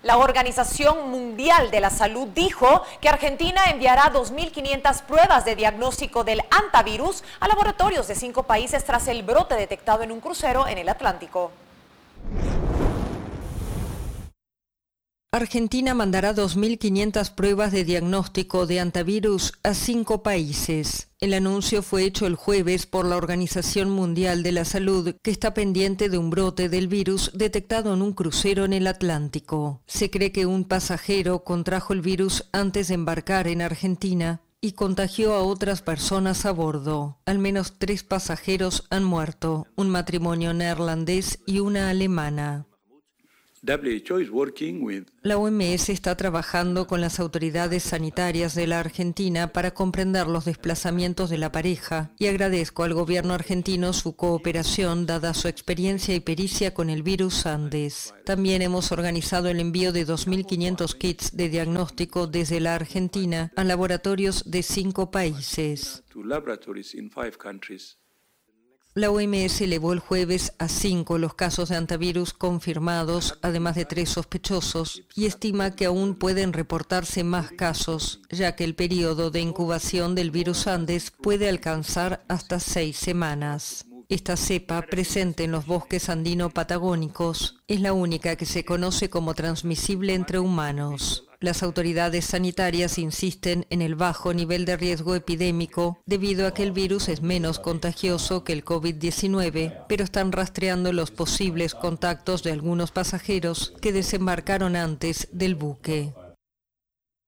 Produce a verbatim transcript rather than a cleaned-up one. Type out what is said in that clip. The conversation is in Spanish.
La Organización Mundial de la Salud dijo que Argentina enviará dos mil quinientas pruebas de diagnóstico del hantavirus a laboratorios de cinco países tras el brote detectado en un crucero en el Atlántico. Argentina mandará dos mil quinientas pruebas de diagnóstico de hantavirus a cinco países. El anuncio fue hecho el jueves por la Organización Mundial de la Salud, que está pendiente de un brote del virus detectado en un crucero en el Atlántico. Se cree que un pasajero contrajo el virus antes de embarcar en Argentina y contagió a otras personas a bordo. Al menos tres pasajeros han muerto, un matrimonio neerlandés y una alemana. La O M S está trabajando con las autoridades sanitarias de la Argentina para comprender los desplazamientos de la pareja y agradezco al gobierno argentino su cooperación dada su experiencia y pericia con el virus Andes. También hemos organizado el envío de dos mil quinientos kits de diagnóstico desde la Argentina a laboratorios de cinco países. La O M S elevó el jueves a cinco los casos de hantavirus confirmados, además de tres sospechosos, y estima que aún pueden reportarse más casos, ya que el periodo de incubación del virus Andes puede alcanzar hasta seis semanas. Esta cepa, presente en los bosques andino-patagónicos, es la única que se conoce como transmisible entre humanos. Las autoridades sanitarias insisten en el bajo nivel de riesgo epidémico debido a que el virus es menos contagioso que el COVID diecinueve, pero están rastreando los posibles contactos de algunos pasajeros que desembarcaron antes del buque.